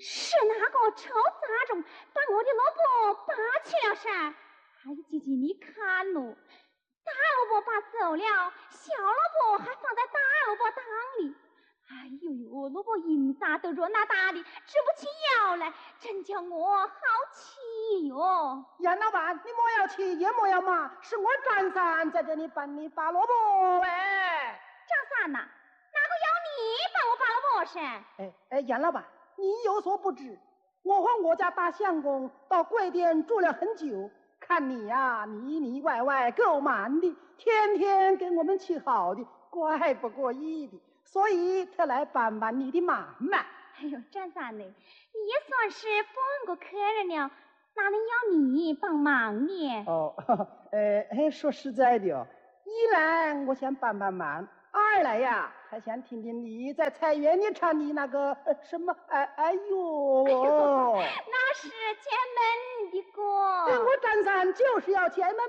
是哪个臭杂种把我的萝卜拔去了噻？哎，姐姐你看喽，大萝卜拔走了，小萝卜还放在大萝卜档里。哎呦呦，萝卜缨子都热那大的，直不起腰来，真叫我好气哟！ 严老板，你莫要气，也莫要骂，是我张三在这里帮你拔萝卜哎。 张三呐，哪个要你帮我拔萝卜噻？ 严老板，你有所不知，我和我家大相公到贵店住了很久，看你呀、腻腻歪歪够蛮的，天天给我们吃好的，怪不过意的，所以特来帮帮你的忙嘛。 哎呦，张三呢，你也算是帮过客人了，哪能要你帮忙呢？ 哦，说实在的哦，一来我想帮帮忙，二来呀，还想听听你在菜园里唱的那个什么，哎呦， 那是前门的歌。 我张三就是要前门